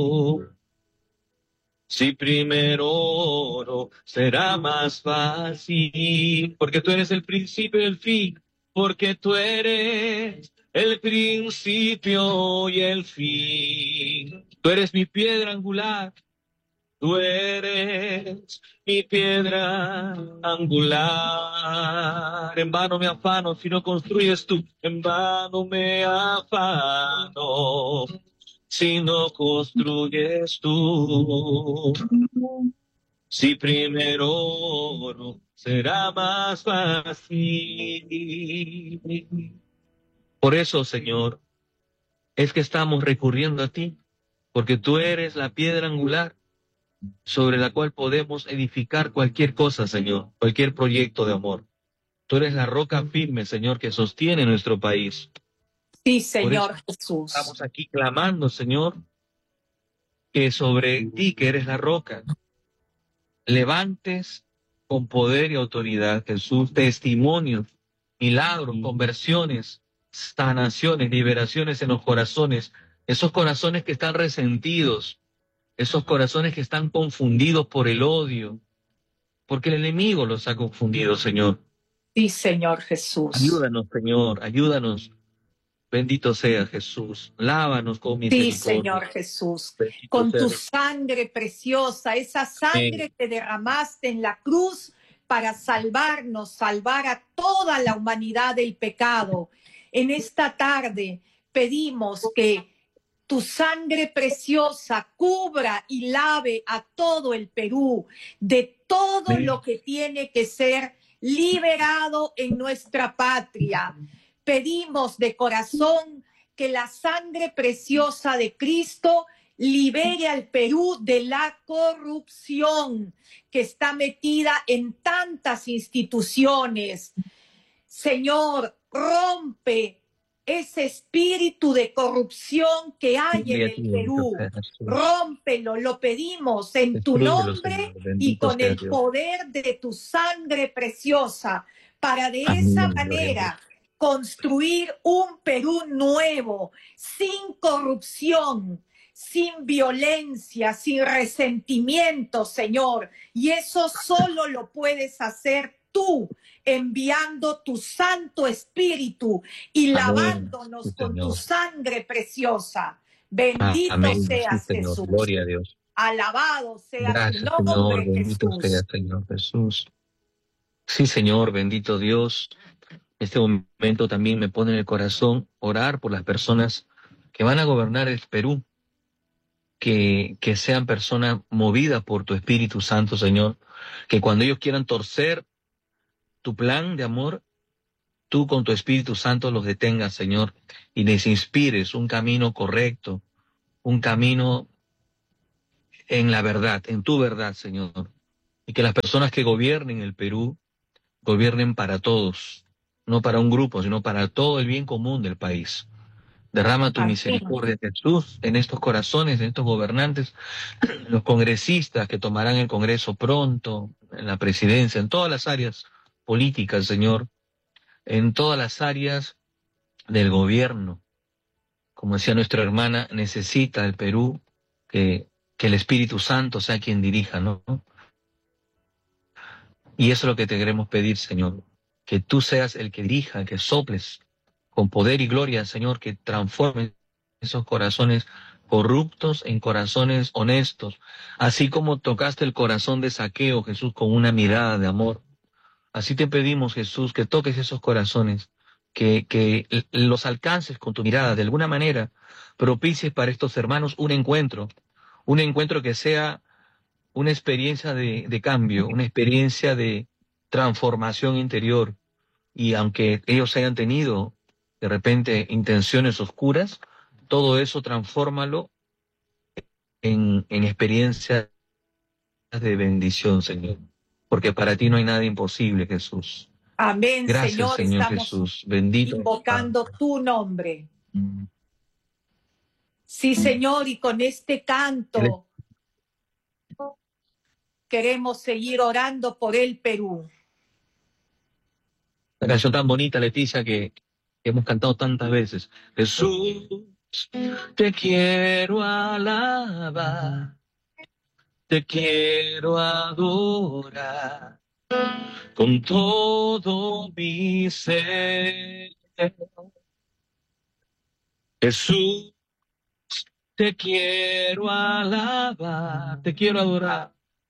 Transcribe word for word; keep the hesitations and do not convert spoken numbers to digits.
Si primero oro, será más fácil, porque tú eres el principio y el fin, porque tú eres el principio y el fin. Tú eres mi piedra angular, tú eres mi piedra angular. En vano me afano si no construyes tú, en vano me afano si no construyes tú. Si primero oro, será más fácil. Por eso, Señor, es que estamos recurriendo a ti, porque tú eres la piedra angular sobre la cual podemos edificar cualquier cosa, Señor, cualquier proyecto de amor. Tú eres la roca firme, Señor, que sostiene nuestro país. Sí, Por eso Señor Jesús. estamos aquí clamando, Señor, que sobre ti, que eres la roca, levantes con poder y autoridad, Jesús, testimonios, milagros, conversiones, sanaciones, liberaciones en los corazones, esos corazones que están resentidos, esos corazones que están confundidos por el odio, porque el enemigo los ha confundido, Señor. Sí, Señor Jesús. Ayúdanos, Señor, ayúdanos. Bendito sea Jesús. Lávanos con Sí, misericordia. Señor Jesús. Bendito Con sea tu Jesús. sangre preciosa, esa sangre Amén. que derramaste en la cruz para salvarnos, salvar a toda la humanidad del pecado. En esta tarde pedimos que tu sangre preciosa cubra y lave a todo el Perú de todo Amén. lo que tiene que ser liberado en nuestra patria. Pedimos de corazón que la sangre preciosa de Cristo libere al Perú de la corrupción que está metida en tantas instituciones. Señor, rompe ese espíritu de corrupción que hay en el Perú. Rómpelo, lo pedimos en tu nombre y con el poder de tu sangre preciosa, para de esa manera construir un Perú nuevo, sin corrupción, sin violencia, sin resentimiento, Señor. Y eso solo lo puedes hacer tú, enviando tu Santo Espíritu y Amén. lavándonos Sí, con tu Señor. sangre preciosa. Bendito Amén. seas, Sí, Señor. Jesús. Gloria a Dios. Alabado sea Gracias, tu Señor. nombre, Bendito Jesús. sea, Señor Jesús. Sí, Señor, bendito Dios. En este momento también me pone en el corazón orar por las personas que van a gobernar el Perú, que, que sean personas movidas por tu Espíritu Santo, Señor, que cuando ellos quieran torcer tu plan de amor, tú con tu Espíritu Santo los detengas, Señor, y les inspires un camino correcto, un camino en la verdad, en tu verdad, Señor. Y que las personas que gobiernen el Perú gobiernen para todos, no para un grupo, sino para todo el bien común del país. Derrama tu Amén. misericordia, Jesús, en estos corazones, en estos gobernantes, en los congresistas que tomarán el Congreso pronto, en la presidencia, en todas las áreas políticas, Señor, en todas las áreas del gobierno. Como decía nuestra hermana, necesita el Perú que, que el Espíritu Santo sea quien dirija, ¿no? Y eso es lo que te queremos pedir, Señor, que tú seas el que dirija, que soples con poder y gloria, Señor, que transforme esos corazones corruptos en corazones honestos, así como tocaste el corazón de Zaqueo, Jesús, con una mirada de amor. Así te pedimos, Jesús, que toques esos corazones, que, que los alcances con tu mirada, de alguna manera, propicies para estos hermanos un encuentro, un encuentro que sea una experiencia de, de cambio, una experiencia de transformación interior. Y aunque ellos hayan tenido de repente intenciones oscuras, todo eso transfórmalo en, en experiencias de bendición, Señor. Porque para ti no hay nada imposible, Jesús. Amén, Gracias, Señor. Señor Estamos Jesús. Bendito. invocando tu nombre. Mm. Sí, Señor, y con este canto queremos seguir orando por el Perú. La canción tan bonita, Leticia, que hemos cantado tantas veces. Jesús, Te quiero alabar, te quiero adorar con todo mi ser. Jesús, te quiero alabar, te quiero adorar